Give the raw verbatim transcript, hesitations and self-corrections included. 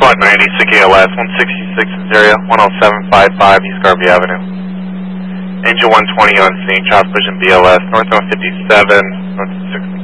Block ninety, S I C A L S, one sixty-six area, one oh seven five five East Garvey Avenue. Engine one twenty on scene, Child Vision B L S, north one fifty-seven, north six